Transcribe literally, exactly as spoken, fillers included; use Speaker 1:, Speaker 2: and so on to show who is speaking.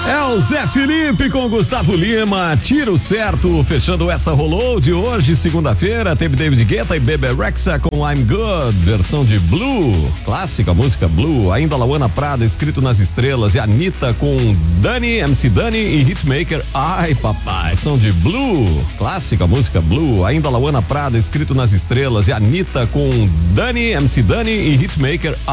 Speaker 1: É o Zé Felipe com Gustavo Lima, tiro certo, fechando essa rolou de hoje, segunda-feira, teve David Guetta e Bebe Rexha com I'm Good, versão de Blue, clássica música Blue, ainda Lauana Prada, escrito nas estrelas, e Anitta com Dani, M C Dani e Hitmaker, ai papai, som de Blue, clássica música Blue, ainda Lauana Prada, escrito nas estrelas, e Anitta com Dani, M C Dani e Hitmaker,